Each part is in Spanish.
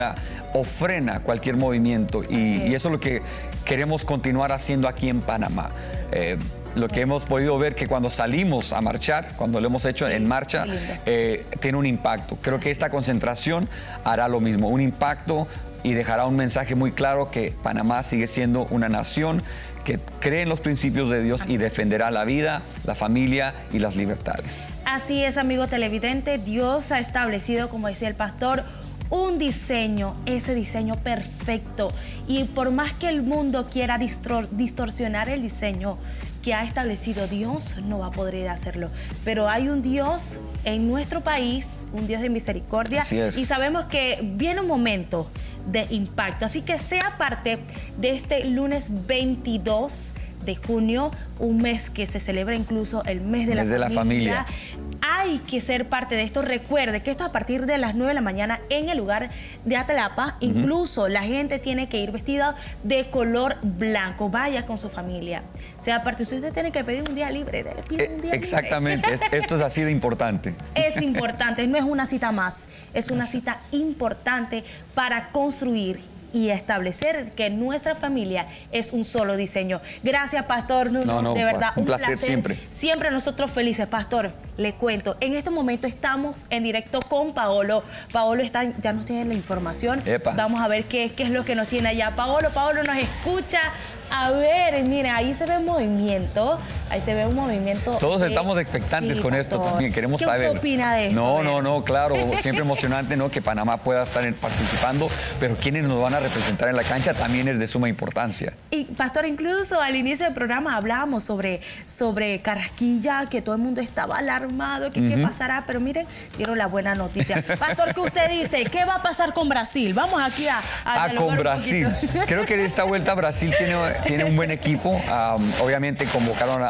o frena cualquier movimiento y eso es lo que queremos continuar haciendo aquí en Panamá. Lo que hemos podido ver que cuando salimos a marchar, cuando lo hemos hecho en marcha, tiene un impacto. Creo que esta concentración hará lo mismo, un impacto y dejará un mensaje muy claro que Panamá sigue siendo una nación que cree en los principios de Dios y defenderá la vida, la familia y las libertades. Así es, amigo televidente, Dios ha establecido, como decía el pastor, un diseño, ese diseño perfecto. Y por más que el mundo quiera distorsionar el diseño que ha establecido Dios, no va a poder hacerlo. Pero hay un Dios en nuestro país, un Dios de misericordia. Así es. Y sabemos que viene un momento de impacto. Así que sea parte de este lunes 22 de junio, un mes que se celebra incluso el mes de la familia. Hay que ser parte de esto. Recuerde que esto es a partir de las 9 de la mañana en el lugar de Atalapa. Incluso la gente tiene que ir vestida de color blanco. Vaya con su familia. Sea parte. Si usted tiene que pedir un día libre, pide un día exactamente. libre. Esto es así de importante. Es importante. No es una cita más. Es una cita importante para construir y establecer que nuestra familia es un solo diseño. Gracias, Pastor Nuno. De verdad, un placer siempre. Siempre nosotros felices, Pastor. Le cuento, en este momento estamos en directo con Paolo. Paolo ya nos tiene la información. Epa. Vamos a ver qué es lo que nos tiene allá. Paolo nos escucha. A ver, miren, ahí se ve movimiento. Ahí se ve un movimiento. Todos estamos expectantes con esto también. Queremos saber. ¿Qué usted opina de esto? No, claro. Siempre emocionante, ¿no? Que Panamá pueda estar participando, pero quienes nos van a representar en la cancha también es de suma importancia. Y, Pastor, incluso al inicio del programa hablábamos sobre Carrasquilla, que todo el mundo estaba alarmado, que qué pasará, pero miren, dieron la buena noticia. Pastor, ¿qué usted dice? ¿Qué va a pasar con Brasil? Vamos aquí a con Brasil. Creo que esta vuelta Brasil tiene un buen equipo. Obviamente convocaron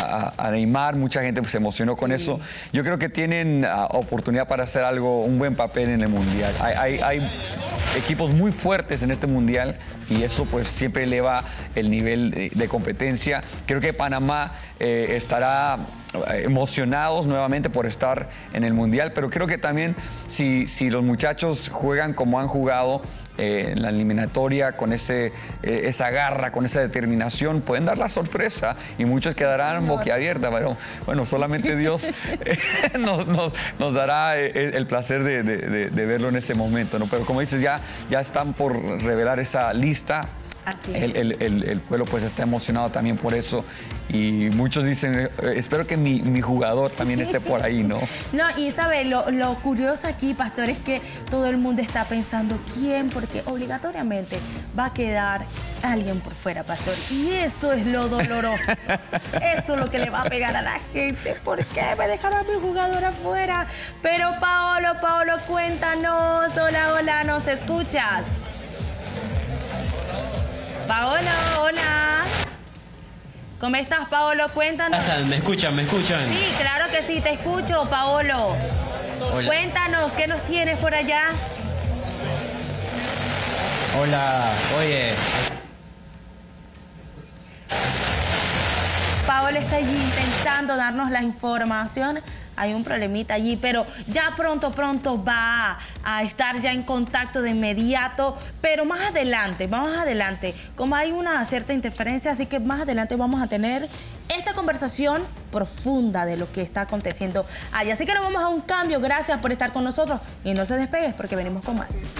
a Neymar, mucha gente se emocionó con eso. Yo creo que tienen oportunidad para hacer un buen papel en el Mundial. Hay equipos muy fuertes en este Mundial y eso pues siempre eleva el nivel de competencia. Creo que Panamá estará emocionados nuevamente por estar en el Mundial, pero creo que también si los muchachos juegan como han jugado en la eliminatoria, con esa garra, con esa determinación, pueden dar la sorpresa y muchos quedarán boquiabiertos, pero bueno, solamente Dios nos dará el placer de verlo en ese momento, ¿no? Pero como dices, ya están por revelar esa lista. Así es. El pueblo pues está emocionado también por eso y muchos dicen, espero que mi jugador también esté por ahí, ¿no? No, y sabe, lo curioso aquí, Pastor, es que todo el mundo está pensando quién, porque obligatoriamente va a quedar alguien por fuera, Pastor. Y eso es lo doloroso. Eso es lo que le va a pegar a la gente. ¿Por qué me dejaron a mi jugador afuera? Pero Paolo, cuéntanos. Hola, ¿nos escuchas? Paolo, hola. ¿Cómo estás, Paolo? Cuéntanos. ¿Me escuchan? Sí, claro que sí, te escucho, Paolo. Hola. Cuéntanos, ¿qué nos tienes por allá? Hola, oye. Paolo está allí intentando darnos la información. Hay un problemita allí, pero ya pronto va a estar ya en contacto de inmediato. Pero más adelante, como hay una cierta interferencia, así que más adelante vamos a tener esta conversación profunda de lo que está aconteciendo allá. Así que nos vamos a un cambio. Gracias por estar con nosotros y no se despegues porque venimos con más.